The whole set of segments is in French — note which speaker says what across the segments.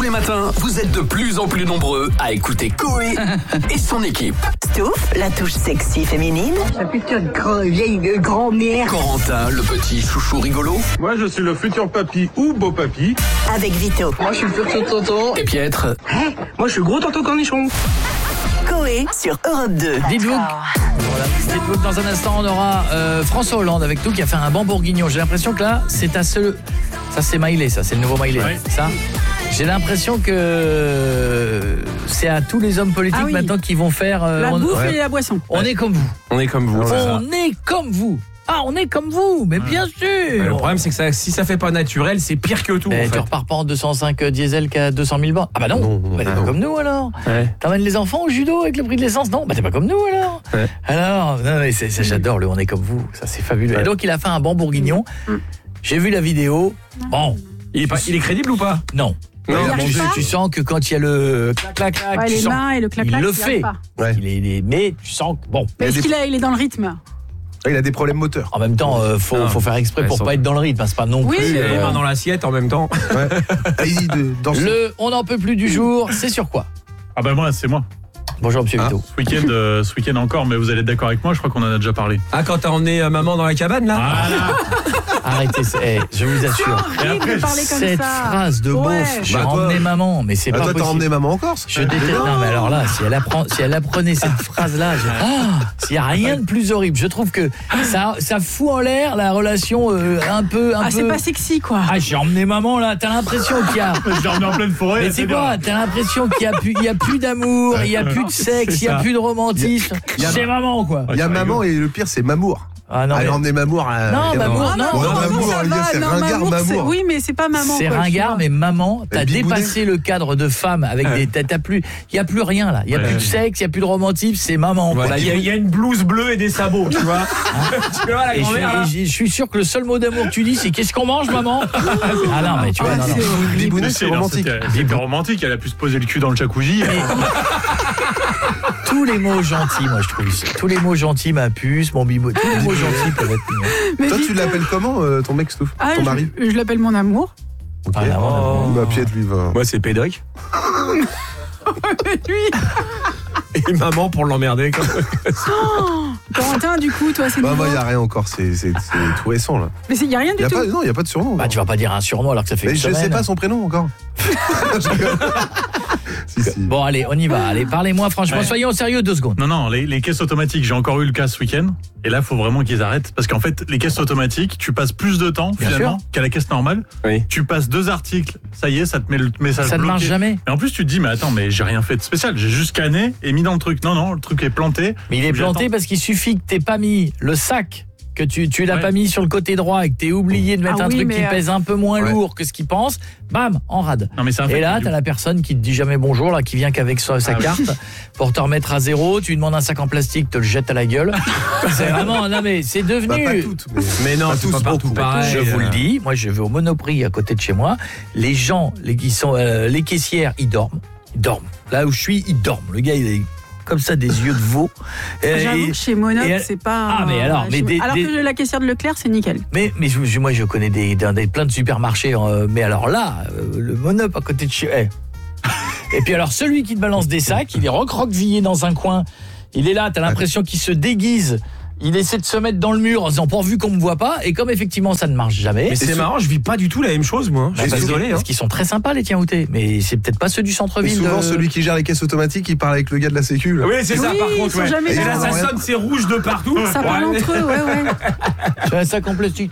Speaker 1: les matins, vous êtes de plus en plus nombreux à écouter Coé et son équipe.
Speaker 2: Stouff, la touche sexy féminine.
Speaker 3: Ça putain de vieille grand-mère.
Speaker 1: Corentin, le petit chouchou rigolo.
Speaker 4: Moi, je suis le futur papy ou beau papy.
Speaker 2: Avec Vito.
Speaker 3: Moi, je suis le futur tonton.
Speaker 1: Et Pietre.
Speaker 3: Moi, je suis le gros tonton cornichon.
Speaker 2: Coé sur Europe 2.
Speaker 5: Dites-vous. Voilà, dites-vous que dans un instant, on aura François Hollande avec nous qui a fait un bon bourguignon. J'ai l'impression que là, c'est à ce... Ça, c'est Maïlé, ça. C'est le nouveau Maïlé.
Speaker 6: Oui.
Speaker 5: Ça. J'ai l'impression que c'est à tous les hommes politiques maintenant qui vont faire...
Speaker 7: La bouffe et la boisson.
Speaker 5: On est comme vous.
Speaker 6: On est comme vous. c'est ça.
Speaker 5: On est comme vous. Ah, on est comme vous, mais bien sûr.
Speaker 6: Le problème, c'est que si ça fait pas naturel, c'est pire que tout.
Speaker 5: Mais
Speaker 6: en
Speaker 5: tu
Speaker 6: fait.
Speaker 5: repars pas en 205 diesel qu'à 200 000 bornes. Ah bah non,
Speaker 6: Non,
Speaker 5: bah, t'es
Speaker 6: non.
Speaker 5: pas comme nous alors.
Speaker 6: Ouais.
Speaker 5: T'emmènes les enfants au judo avec le prix de l'essence. Non, bah t'es pas comme nous alors.
Speaker 6: Ouais.
Speaker 5: Alors, non, mais j'adore le on est comme vous. Ça c'est fabuleux.
Speaker 6: Ouais.
Speaker 5: Et donc il a fait un bon bourguignon. J'ai vu la vidéo. Bon,
Speaker 6: Il est crédible ou pas?
Speaker 5: non.
Speaker 6: Non,
Speaker 7: Il arrive pas.
Speaker 5: Tu sens que quand il y a le clac,
Speaker 7: Ouais,
Speaker 5: tu
Speaker 7: les
Speaker 5: sens,
Speaker 7: mains et le clac-clac.
Speaker 5: il le
Speaker 7: il
Speaker 5: fait.
Speaker 7: arrive pas.
Speaker 8: Ouais.
Speaker 5: Mais tu sens que bon.
Speaker 7: Mais est-ce qu'il est dans le rythme?
Speaker 8: Il a des problèmes moteurs.
Speaker 5: En même temps, faut faire exprès pour
Speaker 6: Elles sont-
Speaker 5: pas être dans le rythme. C'est pas non
Speaker 7: Oui,
Speaker 5: plus.
Speaker 7: mais
Speaker 6: Les mains dans l'assiette en même temps.
Speaker 8: Ouais. Allez-y, danser.
Speaker 5: Le on n'en peut plus du jour. C'est sur quoi?
Speaker 9: Ah bah moi, c'est moi.
Speaker 5: Bonjour Monsieur
Speaker 8: Ah.
Speaker 5: Vito.
Speaker 9: Ce week-end encore, mais vous allez être d'accord avec moi, je crois qu'on en a déjà parlé.
Speaker 6: Ah, quand t'as emmené maman dans la cabane, là?
Speaker 5: Arrêtez, je vous assure.
Speaker 7: Arrête de parler comme
Speaker 5: Cette
Speaker 7: ça.
Speaker 5: phrase de
Speaker 7: Ouais.
Speaker 5: beauf, j'ai
Speaker 8: Bah, toi-
Speaker 5: emmené maman, mais c'est
Speaker 8: Bah,
Speaker 5: pas
Speaker 8: toi, t'as
Speaker 5: possible.
Speaker 8: emmené maman en Corse.
Speaker 5: Je déteste. Non, mais alors là, si elle apprenait cette phrase-là, s'il y a rien de plus horrible, je trouve que ça fout en l'air la relation un peu.
Speaker 7: Ah, c'est pas sexy, quoi.
Speaker 5: Ah, j'ai emmené maman là. T'as l'impression qu'il y a.
Speaker 9: Je l'ai emmené en pleine forêt.
Speaker 5: Mais c'est quoi? T'as l'impression qu'il y a plus d'amour, il y a plus de sexe, il y a plus de romantisme.
Speaker 8: Il y a-
Speaker 5: C'est maman quoi.
Speaker 8: Il y a maman et le pire, c'est Mamour.
Speaker 5: Ah non.
Speaker 8: Elle
Speaker 5: mais-
Speaker 8: a emmené Mamour.
Speaker 5: Non, Mamour, non.
Speaker 8: Ouais, Mamour,
Speaker 7: ça
Speaker 8: il y a-
Speaker 7: va.
Speaker 8: c'est
Speaker 7: Non,
Speaker 8: ringard,
Speaker 7: Mamour,
Speaker 8: Mamour.
Speaker 7: oui, mais c'est pas maman.
Speaker 5: C'est
Speaker 7: quoi, tu
Speaker 5: ringard,
Speaker 7: vois.
Speaker 5: mais maman, t'as
Speaker 8: Bibounet.
Speaker 5: dépassé le cadre de femme avec t'as plus, il y a plus rien là, il y a
Speaker 9: Ouais.
Speaker 5: plus de sexe, il y a plus de romantisme, c'est maman. quoi.
Speaker 6: Voilà, il y a une blouse bleue et des sabots, tu vois. Tu vois, la
Speaker 5: Et
Speaker 6: grand-mère, là.
Speaker 5: je suis sûr que le seul mot d'amour que tu dis, c'est qu'est-ce qu'on mange, maman? Ah non, mais tu vois,
Speaker 7: Ah,
Speaker 5: non, non.
Speaker 7: c'est horrible.
Speaker 8: Bibounet, c'est romantique.
Speaker 9: C'était romantique, elle a pu se poser le cul dans le jacuzzi.
Speaker 5: Tous les mots gentils, moi je trouve. Tous les mots gentils, ma puce, mon bibou, tous les mots gentils peuvent être mignons.
Speaker 7: Mais
Speaker 8: Toi,
Speaker 7: vite.
Speaker 8: tu l'appelles comment, ton mec, Stouff?
Speaker 7: Ah,
Speaker 8: Ton mari?
Speaker 7: je l'appelle mon amour.
Speaker 8: Ok.
Speaker 5: Ah, là,
Speaker 8: Bah, Piette, lui, va.
Speaker 6: Moi, c'est Pédoc.
Speaker 7: Lui.
Speaker 6: Et maman pour l'emmerder.
Speaker 7: Corentin, du coup, toi, c'est
Speaker 8: Bah,
Speaker 7: nouveau.
Speaker 8: moi, il n'y a rien encore. C'est tout récent, là.
Speaker 7: Mais il y a rien du tout.
Speaker 8: Non, il n'y a pas de surnom.
Speaker 5: Bah
Speaker 8: non.
Speaker 5: tu vas pas dire un surnom alors que ça fait
Speaker 8: Mais
Speaker 5: une
Speaker 8: je sais
Speaker 5: semaine.
Speaker 8: pas son prénom encore. Je rigole. Si.
Speaker 5: Bon allez, on y va. Allez, parlez-moi franchement,
Speaker 9: Ouais.
Speaker 5: soyons sérieux 2 secondes.
Speaker 9: Non, les caisses automatiques, j'ai encore eu le cas ce week-end. Et là, il faut vraiment qu'ils arrêtent. Parce qu'en fait, les caisses automatiques, tu passes plus de temps,
Speaker 5: Bien
Speaker 9: finalement, qu'à la caisse normale.
Speaker 6: Oui.
Speaker 9: Tu passes 2 articles, ça y est, ça te met le message
Speaker 5: Ça ne
Speaker 9: bloqué.
Speaker 5: marche jamais.
Speaker 9: Et en plus, tu te dis, mais attends, mais j'ai rien fait de spécial. J'ai juste scanné et mis dans le truc. Non, le truc est planté.
Speaker 5: Mais il est
Speaker 9: J'attends.
Speaker 5: planté parce qu'il suffit que t'aies pas mis le sac, que tu l'as
Speaker 9: Ouais.
Speaker 5: pas mis sur le côté droit et que t'aies oublié de mettre
Speaker 7: Ah
Speaker 5: un
Speaker 7: oui,
Speaker 5: truc qui
Speaker 7: mais,
Speaker 5: pèse un peu moins
Speaker 8: ouais.
Speaker 5: lourd que ce qu'il pense, bam, en rade.
Speaker 9: Non, mais c'est un
Speaker 5: Et
Speaker 9: fait.
Speaker 5: là, t'as la personne qui te dit jamais bonjour, là, qui vient qu'avec sa
Speaker 9: Ah oui.
Speaker 5: carte pour te remettre à zéro. Tu lui demandes un sac en plastique, te le jette à la gueule. C'est vraiment, non mais c'est
Speaker 8: Bah,
Speaker 5: devenu.
Speaker 8: pas toutes.
Speaker 6: Mais non,
Speaker 8: Pas
Speaker 6: c'est
Speaker 8: tous,
Speaker 6: pas partout
Speaker 8: beaucoup.
Speaker 6: pareil.
Speaker 5: Je vous le dis, moi je vais au Monoprix à côté de chez moi. Les gens, qui sont les caissières, ils dorment. Là où je suis, ils dorment. Le gars, il est comme ça, des yeux de veau.
Speaker 7: J'avoue que chez Monop,
Speaker 5: et-
Speaker 7: c'est pas.
Speaker 5: Ah, mais alors, mais
Speaker 7: alors que la caissière de Leclerc, c'est nickel.
Speaker 5: Mais moi je connais plein de supermarchés, mais alors là, le Monop à côté de chez. Et puis alors celui qui te balance des sacs, il est recroquevillé dans un coin. Il est là, t'as l'impression qu'il se déguise. Il essaie de se mettre dans le mur en disant pourvu qu'on me voit pas. Et comme effectivement ça ne marche jamais.
Speaker 6: Mais c'est marrant, je vis pas du tout la même chose, moi. Je suis désolé.
Speaker 5: Parce qu'ils sont très sympas les tiens-outés, mais c'est peut-être pas ceux du
Speaker 8: Et
Speaker 5: centre-ville.
Speaker 8: souvent, celui qui gère les caisses automatiques, il parle avec le gars de la sécu. Là.
Speaker 6: Oui, c'est ça,
Speaker 7: Oui,
Speaker 6: par
Speaker 7: ils
Speaker 6: contre,
Speaker 7: sont
Speaker 6: ouais.
Speaker 7: jamais
Speaker 6: Et là,
Speaker 8: dans
Speaker 6: ça
Speaker 8: rien.
Speaker 6: sonne, c'est rouge de partout.
Speaker 7: Ça parle entre eux, ouais.
Speaker 5: Tu as un sac en plastique.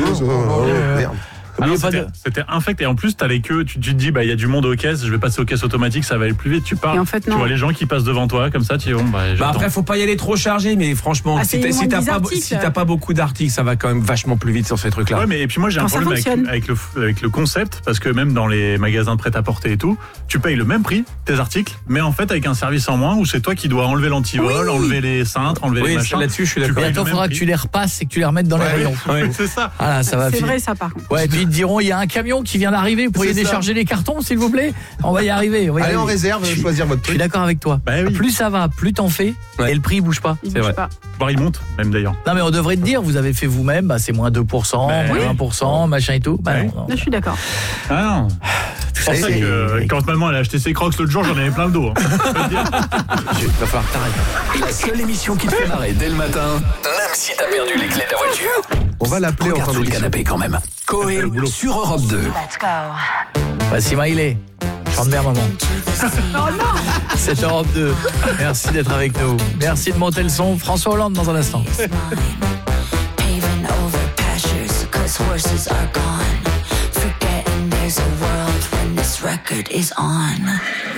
Speaker 8: Merde.
Speaker 9: Ah non,
Speaker 5: Oubliez pas de-
Speaker 9: c'était infect. Et en plus, t'as les queues. Tu te dis, bah, il y a du monde aux caisses. Je vais passer aux caisses automatiques, ça va aller plus vite. Tu pars.
Speaker 7: Et en fait,
Speaker 9: tu
Speaker 7: non.
Speaker 9: vois les gens qui passent devant toi, comme ça, tu dis, bon, bah,
Speaker 6: Bah
Speaker 9: j'attends.
Speaker 6: après, faut pas y aller trop chargé, mais franchement,
Speaker 7: Ah,
Speaker 6: si
Speaker 7: c'est
Speaker 6: t'as
Speaker 7: moins
Speaker 6: si
Speaker 7: de
Speaker 6: t'as
Speaker 7: 10
Speaker 6: pas,
Speaker 7: articles.
Speaker 6: si t'as pas beaucoup d'articles, ça va quand même vachement plus vite sur ces trucs-là.
Speaker 9: Ouais, mais et puis moi j'ai un
Speaker 7: Quand ça
Speaker 9: problème
Speaker 7: fonctionne.
Speaker 9: avec le concept parce que même dans les magasins de prêt-à-porter et tout, tu payes le même prix tes articles, mais en fait avec un service en moins où c'est toi qui dois enlever l'antivol,
Speaker 7: Oui.
Speaker 9: enlever les cintres, enlever les
Speaker 6: Oui,
Speaker 9: machins.
Speaker 6: là-dessus, je suis
Speaker 9: Tu
Speaker 6: d'accord.
Speaker 5: Et
Speaker 9: payes
Speaker 5: attends,
Speaker 9: le même
Speaker 5: faudra que
Speaker 9: prix.
Speaker 5: tu les repasses et que tu les remettes dans les rayons.
Speaker 6: Ouais.
Speaker 9: C'est ça.
Speaker 5: Ah là, ça va
Speaker 7: C'est
Speaker 5: filer.
Speaker 7: vrai, ça, par contre.
Speaker 5: Ouais, et puis ils te diront, il y a un camion qui vient d'arriver, vous pourriez
Speaker 8: C'est ça.
Speaker 5: décharger les cartons, s'il vous plaît. On va y arriver.
Speaker 8: Allez en réserve, choisir votre
Speaker 5: Je suis
Speaker 8: truc.
Speaker 5: d'accord avec toi.
Speaker 9: Bah oui.
Speaker 5: Plus ça va, plus t'en fais,
Speaker 6: Ouais.
Speaker 5: et le prix il bouge pas.
Speaker 7: Ils
Speaker 6: C'est
Speaker 7: bougent
Speaker 6: vrai.
Speaker 7: pas.
Speaker 9: Voire il monte, même d'ailleurs.
Speaker 5: Non mais on devrait te dire, vous avez fait vous-même, bah c'est moins 2%,
Speaker 9: Ouais.
Speaker 5: moins 1%, machin et tout. Bah
Speaker 9: Ouais.
Speaker 5: non, non.
Speaker 7: Là, je suis d'accord.
Speaker 9: Ah non.
Speaker 5: tout ça,
Speaker 9: C'est pour ça que quand maman elle a acheté ses crocs l'autre jour, j'en avais plein le dos.
Speaker 5: Il va falloir que t'arrêtes.
Speaker 1: La seule émission qui te fait marrer dès le matin, même si t'as perdu les clés de la voiture.
Speaker 8: On va l'appeler en
Speaker 1: Regarde
Speaker 8: fin
Speaker 1: sous le
Speaker 8: d'émission.
Speaker 1: canapé quand même. Coé sur Europe 2.
Speaker 5: Voici Maïlé. Chante bien, maman. C'est Europe 2. Merci d'être avec nous. Merci de monter le son. François Hollande dans un instant.
Speaker 10: Paving over pastures, 'cause horses are gone. Forgetting there's a world when this record is on.